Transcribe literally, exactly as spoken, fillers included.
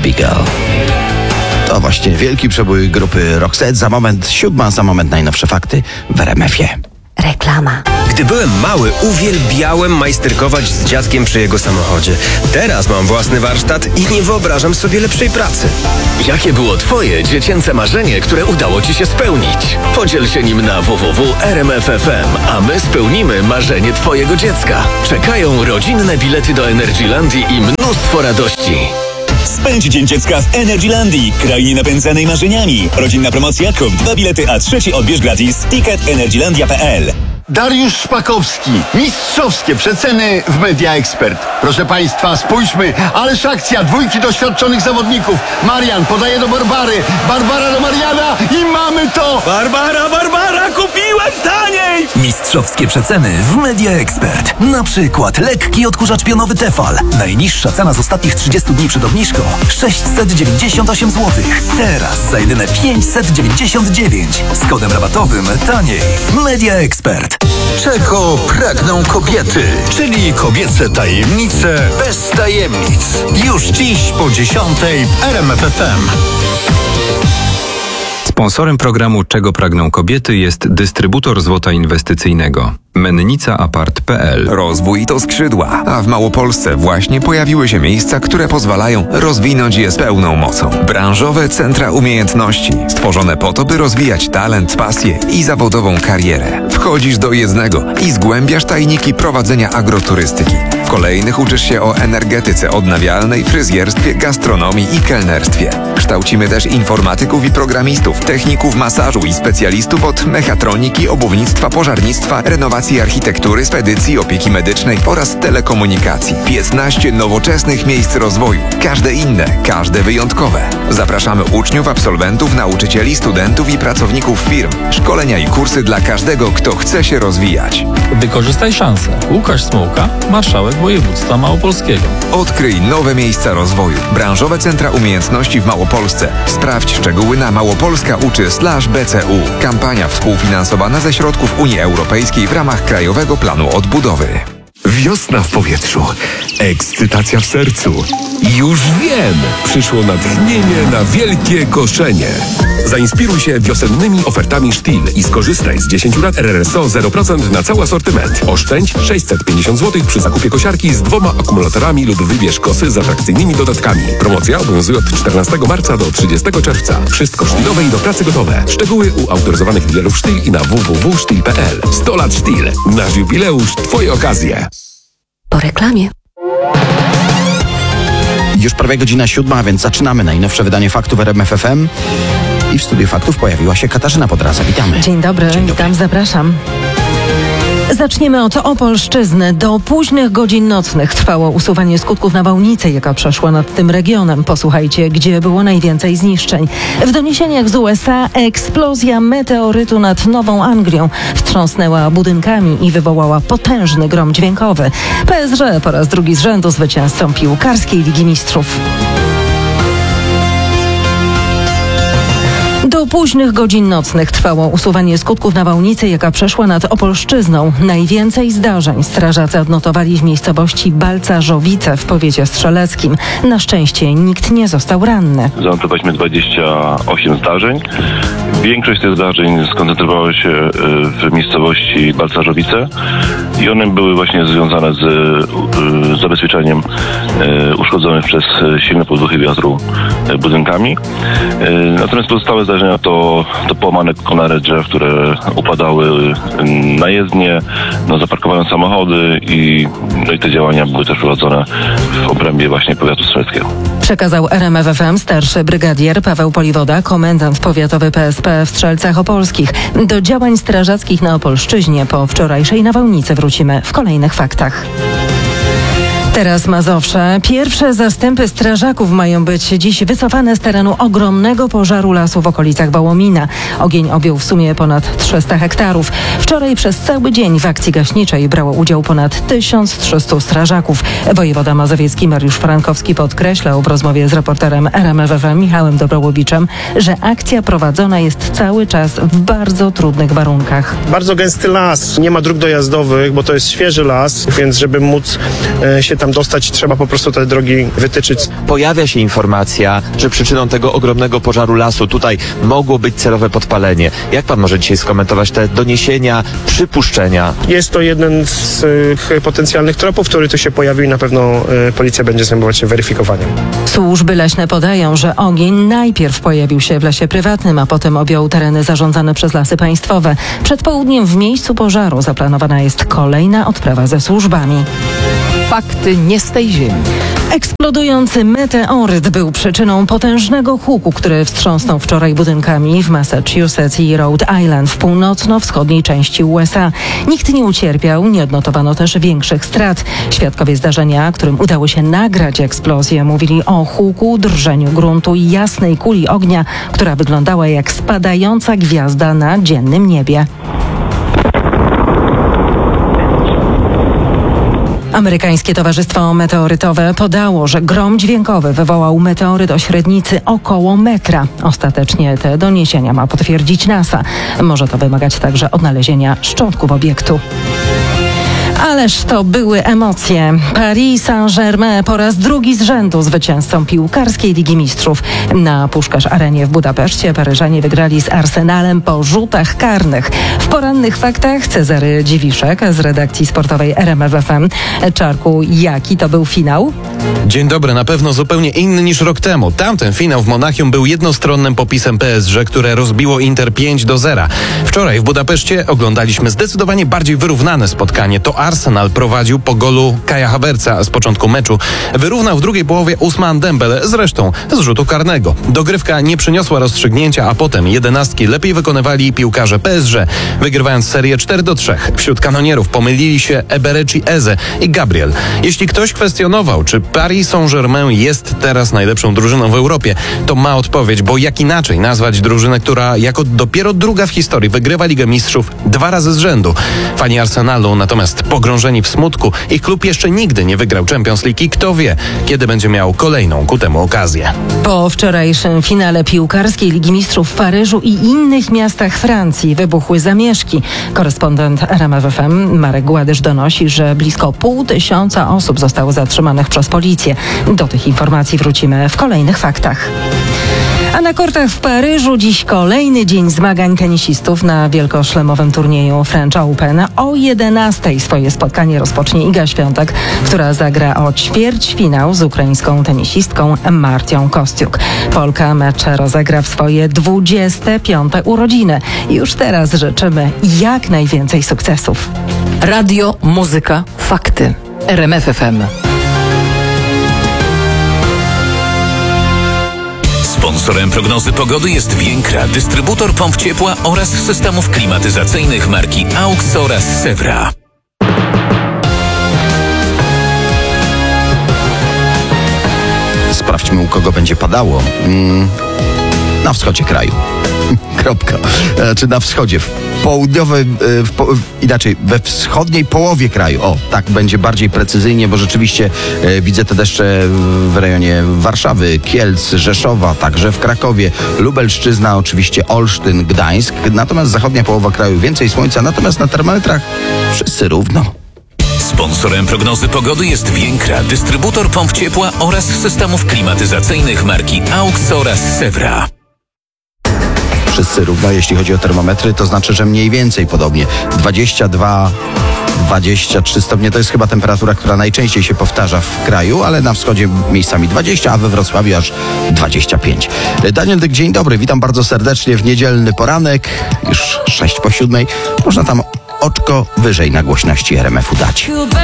Beagle. To właśnie wielki przebój grupy Roxette. Za moment siódma, za moment najnowsze fakty w R M F-ie. Reklama. Gdy byłem mały, uwielbiałem majsterkować z dziadkiem przy jego samochodzie. Teraz mam własny warsztat i nie wyobrażam sobie lepszej pracy. Jakie było twoje dziecięce marzenie, które udało ci się spełnić? Podziel się nim na w w w kropka r m f kropka f m, a my spełnimy marzenie twojego dziecka. Czekają rodzinne bilety do Energylandii i mnóstwo radości. Spędź Dzień Dziecka w Energylandii, krainie napędzanej marzeniami. Rodzinna promocja, kup dwa bilety, a trzeci odbierz gratis. Ticket energylandia kropka p l. Dariusz Szpakowski. Mistrzowskie przeceny w Media Expert. Proszę Państwa, spójrzmy, ależ akcja dwójki doświadczonych zawodników. Marian podaje do Barbary, Barbara do Mariana i mamy to! Barbara, Barbara, kupiłem taniej! Mistrzowskie przeceny w Media Expert. Na przykład lekki odkurzacz pionowy Tefal. Najniższa cena z ostatnich trzydziestu dni przed obniżką sześćset dziewięćdziesiąt osiem złotych. Teraz za jedyne pięćset dziewięćdziesiąt dziewięć. Z kodem rabatowym taniej. Media Expert. Czego pragną kobiety, czyli kobiece tajemnice bez tajemnic. Już dziś po dziesiątej w R M F F M. Sponsorem programu Czego pragną kobiety jest dystrybutor złota inwestycyjnego mennica apart kropka p l. Rozwój to skrzydła, a w Małopolsce właśnie pojawiły się miejsca, które pozwalają rozwinąć je z pełną mocą. Branżowe centra umiejętności, stworzone po to, by rozwijać talent, pasję i zawodową karierę. Wchodzisz do jednego i zgłębiasz tajniki prowadzenia agroturystyki. W kolejnych uczysz się o energetyce odnawialnej, fryzjerstwie, gastronomii i kelnerstwie. Kształcimy też informatyków i programistów, techników masażu i specjalistów od mechatroniki, obuwnictwa, pożarnictwa, renowacji architektury, spedycji, opieki medycznej oraz telekomunikacji. piętnaście nowoczesnych miejsc rozwoju. Każde inne, każde wyjątkowe. Zapraszamy uczniów, absolwentów, nauczycieli, studentów i pracowników firm. Szkolenia i kursy dla każdego, kto chce się rozwijać. Wykorzystaj szansę. Łukasz Smułka, marszałek województwa małopolskiego. Odkryj nowe miejsca rozwoju. Branżowe centra umiejętności w Małopolsce. Sprawdź szczegóły na małopolska uczy slash b c u. Kampania współfinansowana ze środków Unii Europejskiej w ramach Krajowego Planu Odbudowy. Wiosna w powietrzu, ekscytacja w sercu. Już wiem! Przyszło natchnienie na wielkie koszenie. Zainspiruj się wiosennymi ofertami Stihl i skorzystaj z dziesięciu lat R R S O zero procent na cały asortyment. Oszczędź sześćset pięćdziesiąt złotych przy zakupie kosiarki z dwoma akumulatorami lub wybierz kosy z atrakcyjnymi dodatkami. Promocja obowiązuje od czternastego marca do trzydziestego czerwca. Wszystko Stihlowe i do pracy gotowe. Szczegóły u autoryzowanych dealerów Stihl i na w w w kropka stihl kropka p l. sto lat Stihl. Nasz jubileusz, twoje okazje. Po reklamie. Już prawie godzina siódma, więc zaczynamy najnowsze wydanie faktów R M F F M. I w studiu faktów pojawiła się Katarzyna Podraza. Witamy. Dzień dobry, Dzień dobry. witam, zapraszam. Zaczniemy od Opolszczyzny. Do późnych godzin nocnych trwało usuwanie skutków nawałnicy, jaka przeszła nad tym regionem. Posłuchajcie, gdzie było najwięcej zniszczeń. W doniesieniach z U S A eksplozja meteorytu nad Nową Anglią wstrząsnęła budynkami i wywołała potężny grom dźwiękowy. P S G po raz drugi z rzędu zwycięzcą piłkarskiej Ligi Mistrzów. Do późnych godzin nocnych trwało usuwanie skutków nawałnicy, jaka przeszła nad Opolszczyzną. Najwięcej zdarzeń strażacy odnotowali w miejscowości Balcarzowice w powiecie strzeleckim. Na szczęście nikt nie został ranny. Zanotowaliśmy dwadzieścia osiem zdarzeń. Większość z tych zdarzeń skoncentrowała się w miejscowości Balcarzowice i one były właśnie związane z, z zabezpieczeniem uszkodzonych przez silne podmuchy wiatru budynkami. Natomiast pozostałe zdarzenia to, to połamane konary drzew, które upadały na jezdnię, no, zaparkowane samochody i, no, i te działania były też prowadzone w obrębie właśnie powiatu strzeleckiego. Przekazał R M F F M starszy brygadier Paweł Poliwoda, komendant powiatowy P S P w Strzelcach Opolskich. Do działań strażackich na Opolszczyźnie po wczorajszej nawałnicy wrócimy w kolejnych faktach. Teraz Mazowsze. Pierwsze zastępy strażaków mają być dziś wycofane z terenu ogromnego pożaru lasu w okolicach Wołomina. Ogień objął w sumie ponad trzysta hektarów. Wczoraj przez cały dzień w akcji gaśniczej brało udział ponad tysiąc trzysta strażaków. Wojewoda mazowiecki Mariusz Frankowski podkreślał w rozmowie z reporterem R M F F M Michałem Dobrołowiczem, że akcja prowadzona jest cały czas w bardzo trudnych warunkach. Bardzo gęsty las, nie ma dróg dojazdowych, bo to jest świeży las, więc żeby móc e, się tam tam dostać, trzeba po prostu te drogi wytyczyć. Pojawia się informacja, że przyczyną tego ogromnego pożaru lasu tutaj mogło być celowe podpalenie. Jak pan może dzisiaj skomentować te doniesienia, przypuszczenia? Jest to jeden z y, potencjalnych tropów, który tu się pojawił i na pewno y, policja będzie zajmować się weryfikowaniem. Służby leśne podają, że ogień najpierw pojawił się w lesie prywatnym, a potem objął tereny zarządzane przez Lasy Państwowe. Przed południem w miejscu pożaru zaplanowana jest kolejna odprawa ze służbami. Fakty nie z tej ziemi. Eksplodujący meteoryt był przyczyną potężnego huku, który wstrząsnął wczoraj budynkami w Massachusetts i Rhode Island w północno-wschodniej części U S A. Nikt nie ucierpiał, nie odnotowano też większych strat. Świadkowie zdarzenia, którym udało się nagrać eksplozję, mówili o huku, drżeniu gruntu i jasnej kuli ognia, która wyglądała jak spadająca gwiazda na dziennym niebie. Amerykańskie Towarzystwo Meteorytowe podało, że grom dźwiękowy wywołał meteoryt o średnicy około metra. Ostatecznie te doniesienia ma potwierdzić NASA. Może to wymagać także odnalezienia szczątków obiektu. Ależ to były emocje. Paris Saint-Germain po raz drugi z rzędu zwycięzcą piłkarskiej Ligi Mistrzów. Na Puszkarz Arenie w Budapeszcie Paryżanie wygrali z Arsenalem po rzutach karnych. W porannych faktach Cezary Dziwiszek z redakcji sportowej R M F F M. Czarku, jaki to był finał? Dzień dobry, na pewno zupełnie inny niż rok temu. Tamten finał w Monachium był jednostronnym popisem P S G, które rozbiło Inter pięć do zera. Wczoraj w Budapeszcie oglądaliśmy zdecydowanie bardziej wyrównane spotkanie. To Arsenal prowadził po golu Kaja Havertza z początku meczu. Wyrównał w drugiej połowie Ousmane Dembele, zresztą z rzutu karnego. Dogrywka nie przyniosła rozstrzygnięcia, a potem jedenastki lepiej wykonywali piłkarze P S G, wygrywając serię cztery do trzech. Wśród kanonierów pomylili się Eberechi Eze i Gabriel. Jeśli ktoś kwestionował, czy Paris Saint-Germain jest teraz najlepszą drużyną w Europie, to ma odpowiedź, bo jak inaczej nazwać drużynę, która jako dopiero druga w historii wygrywa Ligę Mistrzów dwa razy z rzędu. Fani Arsenalu natomiast pogrążeni w smutku, ich klub jeszcze nigdy nie wygrał Champions League i kto wie, kiedy będzie miał kolejną ku temu okazję. Po wczorajszym finale piłkarskiej Ligi Mistrzów w Paryżu i innych miastach Francji wybuchły zamieszki. Korespondent R M F F M Marek Gładysz donosi, że blisko pół tysiąca osób zostało zatrzymanych przez policję. Do tych informacji wrócimy w kolejnych faktach. A na kortach w Paryżu dziś kolejny dzień zmagań tenisistów na wielkoszlemowym turnieju French Open. O jedenastej swoje spotkanie rozpocznie Iga Świątek, która zagra o ćwierćfinał z ukraińską tenisistką Martią Kostiuk. Polka mecz rozegra w swoje dwudzieste piąte urodziny. Już teraz życzymy jak najwięcej sukcesów. Radio, muzyka, fakty. R M F F M. Sponsorem prognozy pogody jest Więkra, dystrybutor pomp ciepła oraz systemów klimatyzacyjnych marki AUX oraz Sewra. Sprawdźmy, u kogo będzie padało. Mm, na wschodzie kraju. Kropka. E, czy na wschodzie, w południowym, e, w po, w, inaczej, we wschodniej połowie kraju. O, tak będzie bardziej precyzyjnie, bo rzeczywiście e, widzę te deszcze w rejonie Warszawy, Kielc, Rzeszowa, także w Krakowie, Lubelszczyzna, oczywiście Olsztyn, Gdańsk. Natomiast zachodnia połowa kraju więcej słońca, natomiast na termometrach wszyscy równo. Sponsorem prognozy pogody jest Więkra, dystrybutor pomp ciepła oraz systemów klimatyzacyjnych marki AUX oraz Sewra. Wszyscy równo, jeśli chodzi o termometry, to znaczy, że mniej więcej podobnie. dwadzieścia dwa, dwadzieścia trzy stopnie to jest chyba temperatura, która najczęściej się powtarza w kraju, ale na wschodzie miejscami dwadzieścia, a we Wrocławiu aż dwadzieścia pięć. Daniel Dyk, dzień dobry, witam bardzo serdecznie w niedzielny poranek, już sześć po siódmej. Można tam oczko wyżej na głośności R M F u dać.